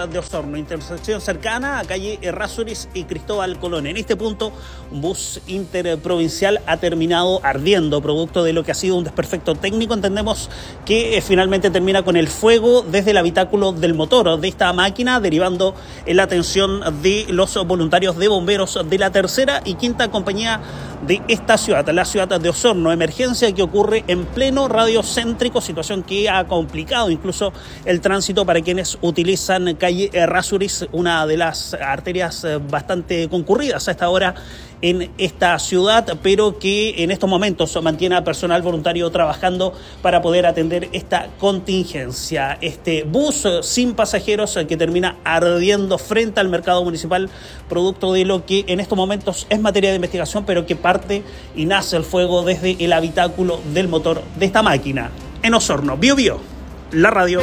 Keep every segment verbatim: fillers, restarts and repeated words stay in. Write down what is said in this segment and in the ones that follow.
ciudad de Osorno, intersección cercana a calle Errázuriz y Cristóbal Colón. En este punto, un bus interprovincial ha terminado ardiendo, producto de lo que ha sido un desperfecto técnico. Entendemos que eh, finalmente termina con el fuego desde el habitáculo del motor de esta máquina, derivando en la atención de los voluntarios de bomberos de la tercera y quinta compañía de esta ciudad, la ciudad de Osorno. Emergencia que ocurre en pleno radio céntrico, situación que ha complicado incluso el tránsito para quienes utilizan calle Errázuriz, una de las arterias bastante concurridas a esta hora en esta ciudad, pero que en estos momentos mantiene a personal voluntario trabajando para poder atender esta contingencia. Este bus sin pasajeros que termina ardiendo frente al mercado municipal, producto de lo que en estos momentos es materia de investigación, pero que parte y nace el fuego desde el habitáculo del motor de esta máquina. En Osorno, Bio Bio, la radio.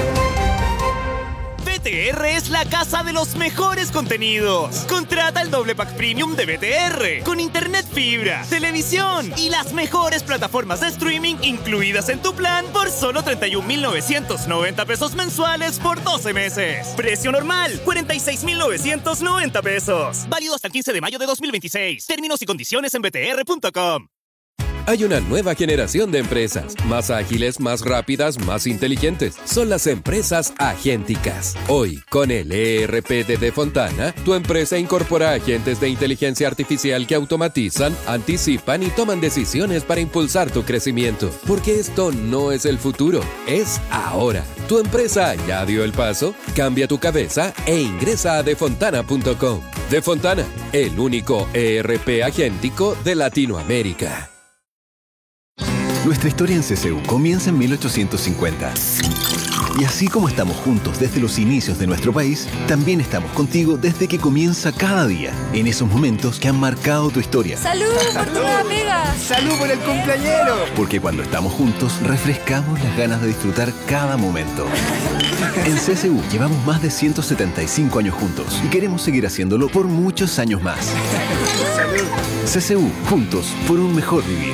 B T R es la casa de los mejores contenidos. Contrata el doble pack premium de B T R con internet fibra, televisión y las mejores plataformas de streaming incluidas en tu plan por solo treinta y un mil novecientos noventa pesos mensuales por doce meses. Precio normal, cuarenta y seis mil novecientos noventa pesos. Válido hasta el quince de mayo de dos mil veintiséis. Términos y condiciones en b t r punto com. Hay una nueva generación de empresas, más ágiles, más rápidas, más inteligentes. Son las empresas agénticas. Hoy, con el E R P de Defontana, tu empresa incorpora agentes de inteligencia artificial que automatizan, anticipan y toman decisiones para impulsar tu crecimiento. Porque esto no es el futuro, es ahora. ¿Tu empresa ya dio el paso? Cambia tu cabeza e ingresa a defontana punto com. Defontana, el único E R P agéntico de Latinoamérica. Nuestra historia en C C U comienza en mil ochocientos cincuenta. Y así como estamos juntos desde los inicios de nuestro país, también estamos contigo desde que comienza cada día, en esos momentos que han marcado tu historia. ¡Salud por tu nueva pega! ¡Salud por el cumpleañero! Porque cuando estamos juntos, refrescamos las ganas de disfrutar cada momento. En C C U llevamos más de ciento setenta y cinco años juntos y queremos seguir haciéndolo por muchos años más. ¡Salud! C C U, juntos por un mejor vivir.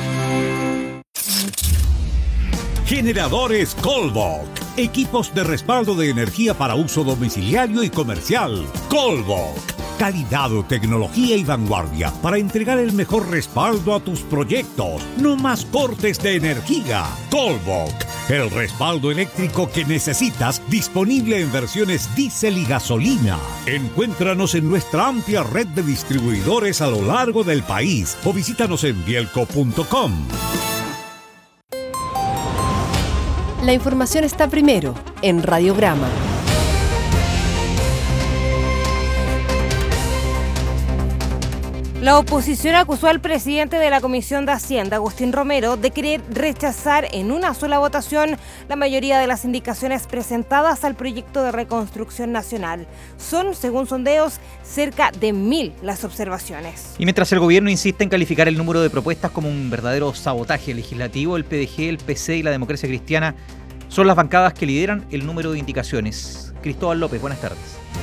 Generadores Colbok. Equipos de respaldo de energía para uso domiciliario y comercial. Colbok. Calidad, tecnología y vanguardia para entregar el mejor respaldo a tus proyectos. No más cortes de energía. Colbok. El respaldo eléctrico que necesitas, disponible en versiones diésel y gasolina. Encuéntranos en nuestra amplia red de distribuidores a lo largo del país o visítanos en bielco punto com. La información está primero en Radiograma. La oposición acusó al presidente de la Comisión de Hacienda, Agustín Romero, de querer rechazar en una sola votación la mayoría de las indicaciones presentadas al proyecto de reconstrucción nacional. Son, según sondeos, cerca de mil las observaciones. Y mientras el gobierno insiste en calificar el número de propuestas como un verdadero sabotaje legislativo, el P D G, el P C y la Democracia Cristiana son las bancadas que lideran el número de indicaciones. Cristóbal López, buenas tardes.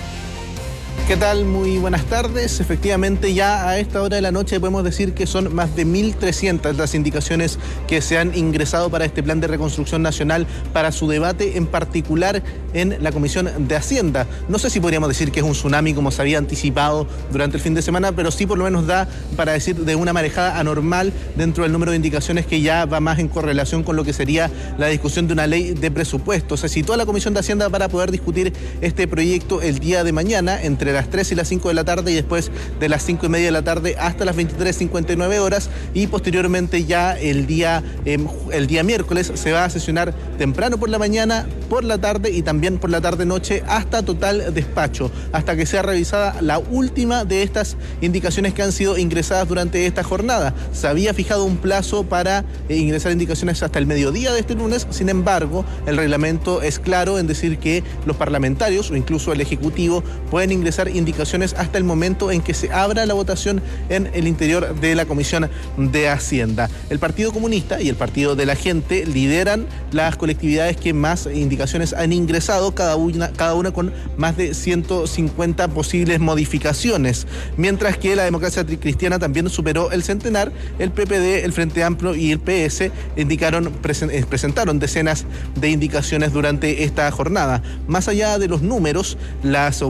¿Qué tal? Muy buenas tardes. Efectivamente, ya a esta hora de la noche podemos decir que son más de mil trescientas las indicaciones que se han ingresado para este plan de reconstrucción nacional, para su debate en particular en la Comisión de Hacienda. No sé si podríamos decir que es un tsunami como se había anticipado durante el fin de semana, pero sí por lo menos da para decir de una marejada anormal dentro del número de indicaciones que ya va más en correlación con lo que sería la discusión de una ley de presupuesto. Se citó a la Comisión de Hacienda para poder discutir este proyecto el día de mañana entre las tres y las cinco de la tarde y después de las cinco y media de la tarde hasta las veintitrés cincuenta y nueve horas, y posteriormente ya el día, eh, el día miércoles se va a sesionar temprano por la mañana, por la tarde y también por la tarde-noche hasta total despacho, hasta que sea revisada la última de estas indicaciones que han sido ingresadas durante esta jornada. Se había fijado un plazo para eh, ingresar indicaciones hasta el mediodía de este lunes, sin embargo, el reglamento es claro en decir que los parlamentarios o incluso el Ejecutivo pueden ingresar indicaciones hasta el momento en que se abra la votación en el interior de la Comisión de Hacienda. El Partido Comunista y el Partido de la Gente lideran las colectividades que más indicaciones han ingresado, cada una, cada una con más de ciento cincuenta posibles modificaciones, mientras que la Democracia Cristiana también superó el centenar. El P P D, el Frente Amplio y el P S indicaron, presentaron decenas de indicaciones durante esta jornada. Más allá de los números, las